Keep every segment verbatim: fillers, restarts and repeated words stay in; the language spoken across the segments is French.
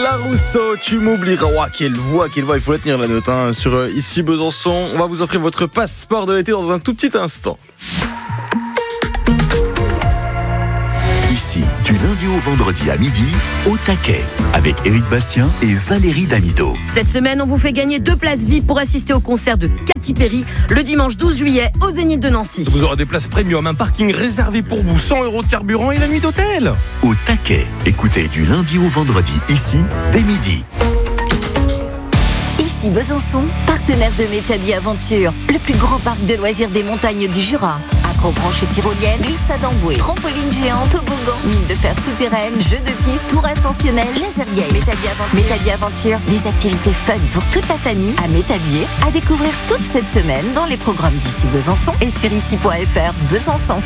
Larousseau, tu m'oublieras. Ouah, quelle voix, quelle voix, il faut la tenir la note hein, sur euh, Ici Besançon. On va vous offrir votre passeport de l'été dans un tout petit instant. Ici, du lundi au vendredi à midi, au taquet, avec Éric Bastien et Valérie Damido. Cette semaine, on vous fait gagner deux places V I P pour assister au concert de Katy Perry le dimanche douze juillet au Zénith de Nancy. Vous aurez des places premium, un parking réservé pour vous, cent euros de carburant et la nuit d'hôtel. Au taquet, écoutez du lundi au vendredi, ici, dès midi. Ici Besançon, partenaire de Métabi Aventure, le plus grand parc de loisirs des montagnes du Jura. Acrobranche tyrolienne, glissade en bouée, trampoline géante, toboggan, mine de fer souterraine, jeux de piste, tour ascensionnel, laser game. Métabi Aventure. Métabi Aventure, des activités fun pour toute la famille à Métabier, à découvrir toute cette semaine dans les programmes d'Ici Besançon et sur ici point f r Besançon.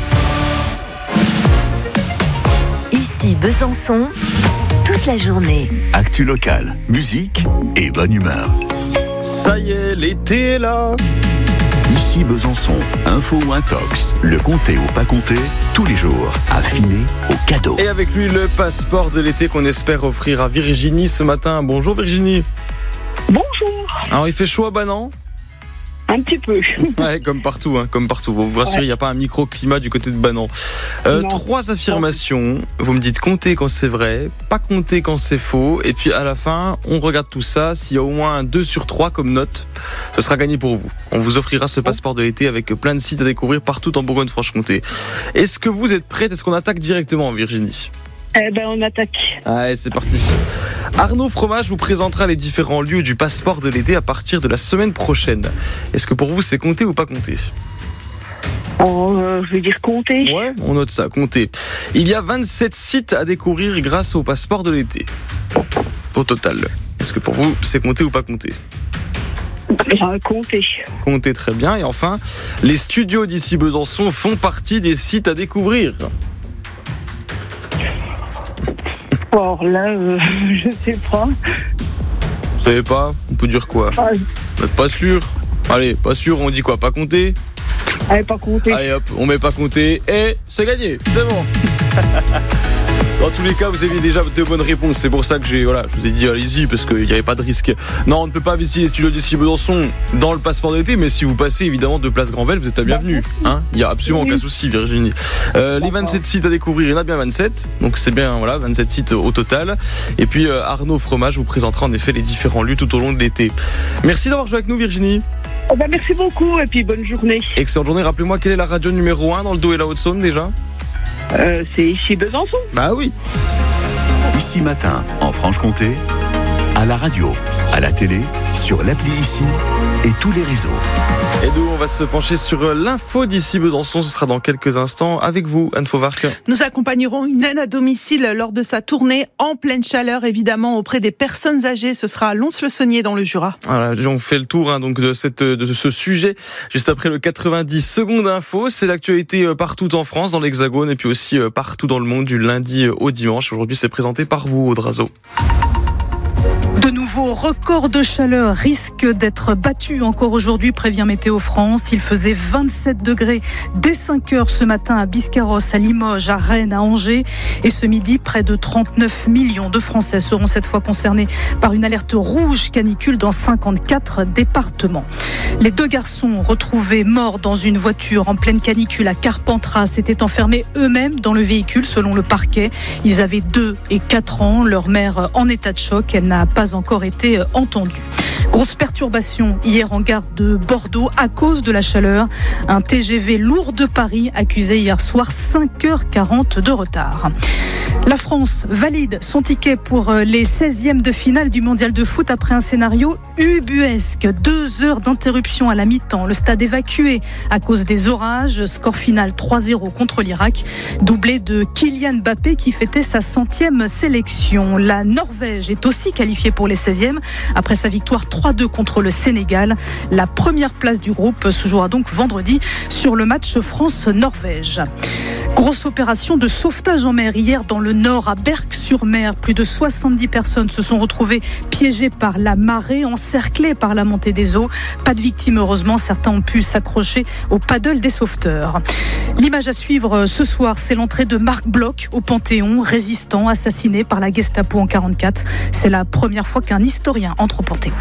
Ici Besançon, toute la journée. Actu locale, musique et bonne humeur. Ça y est, l'été est là. Ici Besançon, info ou intox, le compter ou pas compter, tous les jours, affiné au cadeau. Et avec lui, le passeport de l'été qu'on espère offrir à Virginie ce matin. Bonjour Virginie. Bonjour. Alors il fait chaud à Banan ? Un petit peu. Ouais, comme partout, hein, comme partout. Vous vous rassurez, il n'y a pas un microclimat du côté de Banan. Euh, trois affirmations. Vous me dites compter quand c'est vrai, pas compter quand c'est faux. Et puis à la fin, on regarde tout ça. S'il y a au moins un deux sur trois comme note, ce sera gagné pour vous. On vous offrira ce passeport de l'été avec plein de sites à découvrir partout en Bourgogne-Franche-Comté. Est-ce que vous êtes prête ? Est-ce qu'on attaque directement, Virginie ? Eh ben, on attaque. Allez, c'est parti. Arnaud Fromage vous présentera les différents lieux du passeport de l'été à partir de la semaine prochaine. Est-ce que pour vous, c'est compter ou pas compter ? Oh, euh, je vais dire compter. Ouais, on note ça, compter. Il y a vingt-sept sites à découvrir grâce au passeport de l'été. Au total. Est-ce que pour vous, c'est compter ou pas compter ? Euh, compter. Compter, très bien. Et enfin, les studios d'Ici Besançon font partie des sites à découvrir. Or là, euh, je sais pas. Vous savez pas ? On peut dire quoi ? Ah, Vous n'êtes pas sûr ? Allez, pas sûr, on dit quoi ? Pas compter ? allez, pas compter. Allez hop, on met pas compter et c'est gagné, c'est bon. Dans tous les cas, vous aviez déjà deux bonnes réponses. C'est pour ça que j'ai, voilà, je vous ai dit allez-y parce qu'il n'y avait pas de risque. Non, on ne peut pas visiter les studios d'Ici Besançon dans le passeport d'été, mais si vous passez évidemment de Place Granvelle, vous êtes la bienvenue. Hein, il n'y a absolument aucun souci, Virginie. Euh, les vingt-sept sites à découvrir, il y en a bien vingt-sept. Donc c'est bien, voilà, vingt-sept sites au total. Et puis euh, Arnaud Fromage vous présentera en effet les différents lieux tout au long de l'été. Merci d'avoir joué avec nous, Virginie. Oh, ben, merci beaucoup et puis bonne journée. Excellente journée. Rappelez-moi quelle est la radio numéro un dans le Doubs et la Haute-Saône déjà ? Euh, c'est Ici Besançon. Bah oui. Ici matin, en Franche-Comté, à la radio, à la télé, sur l'appli Ici et tous les réseaux. Et nous, on va se pencher sur l'info d'Ici Besançon. Ce sera dans quelques instants avec vous, Anne Fauvarc. Nous accompagnerons une aide à domicile lors de sa tournée en pleine chaleur, évidemment, auprès des personnes âgées. Ce sera à Lons-le-Saunier dans le Jura. Voilà, on fait le tour hein, donc de, cette, de ce sujet. Juste après le quatre-vingt-dix secondes info, c'est l'actualité partout en France, dans l'Hexagone et puis aussi partout dans le monde du lundi au dimanche. Aujourd'hui, c'est présenté par vous, Audrazo. De nouveaux records de chaleur risquent d'être battus encore aujourd'hui, prévient Météo France. Il faisait vingt-sept degrés dès cinq heures ce matin à Biscarrosse, à Limoges, à Rennes, à Angers. Et ce midi, près de trente-neuf millions de Français seront cette fois concernés par une alerte rouge canicule dans cinquante-quatre départements. Les deux garçons retrouvés morts dans une voiture en pleine canicule à Carpentras s'étaient enfermés eux-mêmes dans le véhicule selon le parquet. Ils avaient deux et quatre ans. Leur mère en état de choc. Elle n'a pas encore été entendue. Grosse perturbation hier en gare de Bordeaux à cause de la chaleur. Un T G V lourd de Paris accusé hier soir cinq heures quarante de retard. La France valide son ticket pour les seizièmes de finale du mondial de foot après un scénario ubuesque. Deux heures d'interruption à la mi-temps. Le stade évacué à cause des orages. Score final trois zéro contre l'Irak. Doublé de Kylian Mbappé qui fêtait sa centième sélection. La Norvège est aussi qualifiée pour les seizièmes après sa victoire trois deux contre le Sénégal. La première place du groupe se jouera donc vendredi sur le match France-Norvège. Grosse opération de sauvetage en mer hier dans le nord, à Berck-sur-Mer, plus de soixante-dix personnes se sont retrouvées piégées par la marée, encerclées par la montée des eaux. Pas de victimes, heureusement. Certains ont pu s'accrocher au paddle des sauveteurs. L'image à suivre ce soir, c'est l'entrée de Marc Bloch au Panthéon, résistant assassiné par la Gestapo en quarante-quatre. C'est la première fois qu'un historien entre au Panthéon.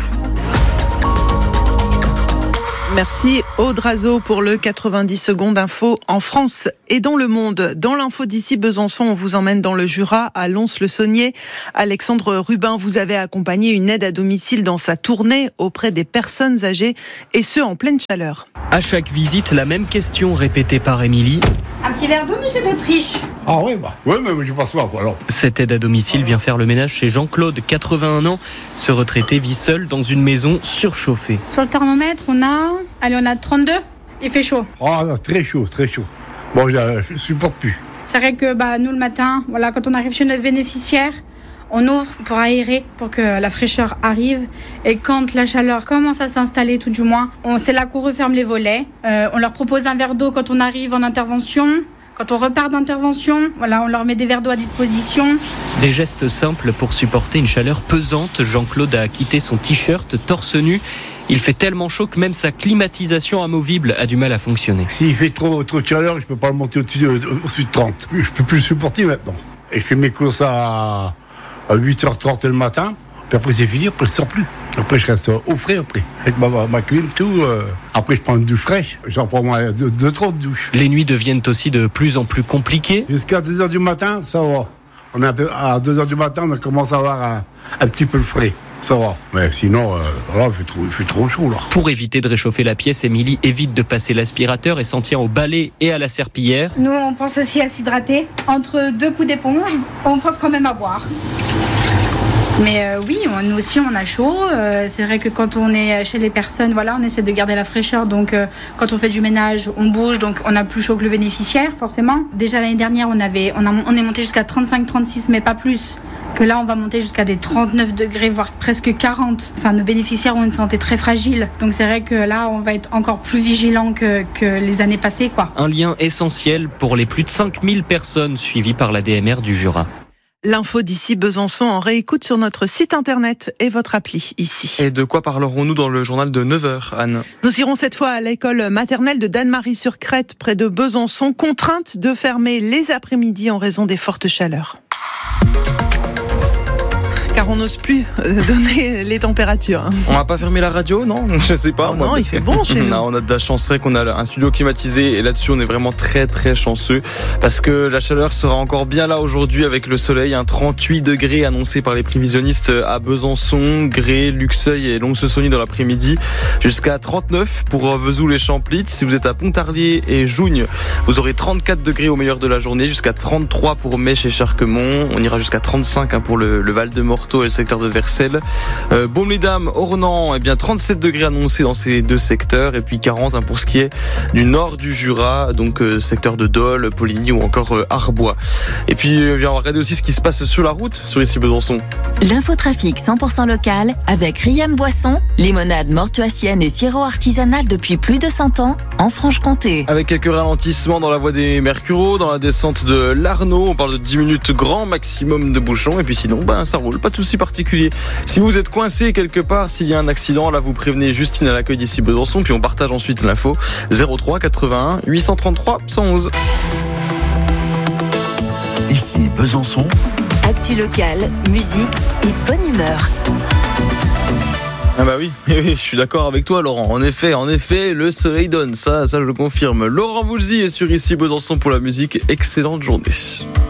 Merci Aude Razo pour le quatre-vingt-dix secondes info en France et dans le monde. Dans l'info d'ici Besançon, on vous emmène dans le Jura, à Lons-le-Saunier. Alexandre Rubin, vous avez accompagné une aide à domicile dans sa tournée auprès des personnes âgées et ce en pleine chaleur. À chaque visite, la même question répétée par Émilie. Un petit verre d'eau, monsieur d'Autriche. Ah oui, bah, oui, mais je passe pas, alors. Cette aide à domicile vient faire le ménage chez Jean-Claude, quatre-vingt-un ans. Ce retraité vit seul dans une maison surchauffée. Sur le thermomètre, on a... Allez, on a trente-deux. Il fait chaud. Ah, non, très chaud, très chaud. Bon, je ne supporte plus. C'est vrai que bah, nous, le matin, voilà, quand on arrive chez notre bénéficiaire, on ouvre pour aérer, pour que la fraîcheur arrive. Et quand la chaleur commence à s'installer, tout du moins, on, c'est là qu'on referme les volets. Euh, on leur propose un verre d'eau quand on arrive en intervention. Quand on repart d'intervention, voilà, on leur met des verres d'eau à disposition. Des gestes simples pour supporter une chaleur pesante. Jean-Claude a quitté son t-shirt torse nu. Il fait tellement chaud que même sa climatisation amovible a du mal à fonctionner. S'il fait trop, trop de chaleur, je ne peux pas le monter au-dessus de, au-dessus de trente. Je ne peux plus le supporter maintenant. Et je fais mes courses à, à huit heures trente le matin. Puis après c'est fini, après je ne sors plus. Après je reste au frais après. Avec ma, ma clim, tout. Euh, après je prends une douche fraîche. J'en prends moins deux, deux, trois douches. Les nuits deviennent aussi de plus en plus compliquées. Jusqu'à deux heures du matin, ça va. On est un peu, à deux heures du matin, on commence à avoir un, un petit peu le frais. Ça va. Mais sinon, euh, là, il fait trop, il fait trop chaud, là. Pour éviter de réchauffer la pièce, Émilie évite de passer l'aspirateur et s'en tient au balai et à la serpillière. Nous, on pense aussi à s'hydrater. Entre deux coups d'éponge, on pense quand même à boire. Mais euh, oui, on, nous aussi on a chaud. Euh, c'est vrai que quand on est chez les personnes, voilà, on essaie de garder la fraîcheur. Donc euh, quand on fait du ménage, on bouge, donc on a plus chaud que le bénéficiaire, forcément. Déjà l'année dernière, on avait, on, a, on est monté jusqu'à trente-cinq trente-six, mais pas plus. Que là, on va monter jusqu'à des trente-neuf degrés, voire presque quarante. Enfin, nos bénéficiaires ont une santé très fragile. Donc c'est vrai que là, on va être encore plus vigilant que, que les années passées, quoi. Un lien essentiel pour les plus de cinq mille personnes suivies par la D M R du Jura. L'info d'ici Besançon en réécoute sur notre site internet et votre appli ici. Et de quoi parlerons-nous dans le journal de neuf heures, Anne ? Nous irons cette fois à l'école maternelle de Danemarie-sur-Crète, près de Besançon, contrainte de fermer les après-midi en raison des fortes chaleurs. Car on n'ose plus donner les températures. On va pas fermer la radio, non ? Je sais pas. Oh moi, non, il fait bon chez nous. Non, on a de la chance, c'est vrai qu'on a un studio climatisé et là-dessus on est vraiment très très chanceux parce que la chaleur sera encore bien là aujourd'hui avec le soleil. Un trente-huit degrés annoncé par les prévisionnistes à Besançon, Gré, Luxeuil et Lons-le-Saunier dans l'après-midi, jusqu'à trente-neuf pour Vesoul et Champlitte. Si vous êtes à Pontarlier et Jougne, vous aurez trente-quatre degrés au meilleur de la journée, jusqu'à trente-trois pour Mèche et Charquemont. On ira jusqu'à trente-cinq hein, pour le, le Val-de-Morteau et le secteur de Vercelles. Euh, Baume-les-Dames, Ornans, eh bien trente-sept degrés annoncés dans ces deux secteurs et puis quarante hein, pour ce qui est du nord du Jura, donc euh, secteur de Dole, Poligny ou encore euh, Arbois. Et puis euh, bien, on va regarder aussi ce qui se passe sur la route sur ici Besançon. L'infotrafic cent pour cent local avec Riam Boisson, limonade mortuacienne et sirop artisanal depuis plus de cent ans en Franche-Comté. Avec quelques ralentissements dans la voie des Mercureaux, dans la descente de l'Arnaud, on parle de dix minutes grand maximum de bouchons et puis sinon ben, ça roule, pas de souci particulier. Si vous êtes coincé quelque part, s'il y a un accident, là vous prévenez Justine à l'accueil d'ici Besançon, puis on partage ensuite l'info. zéro trois quatre-vingt-un huit cent trente-trois cent onze. Ici Besançon. Actu locale, musique et bonne humeur. Ah bah oui, oui, je suis d'accord avec toi Laurent. En effet, en effet, le soleil donne, ça, ça je le confirme. Laurent Voulzy est sur ici Besançon pour la musique. Excellente journée.